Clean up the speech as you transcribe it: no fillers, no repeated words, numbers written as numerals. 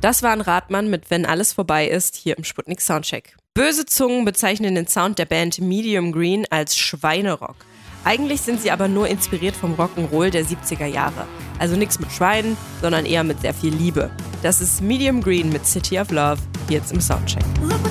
Das war ein Rathmann mit Wenn alles vorbei ist, hier im Sputnik Soundcheck. Böse Zungen bezeichnen den Sound der Band Medium Green als Schweinerock. Eigentlich sind sie aber nur inspiriert vom Rock'n'Roll der 70er Jahre. Also nichts mit Schweinen, sondern eher mit sehr viel Liebe. Das ist Medium Green mit City of Love, jetzt im Soundcheck.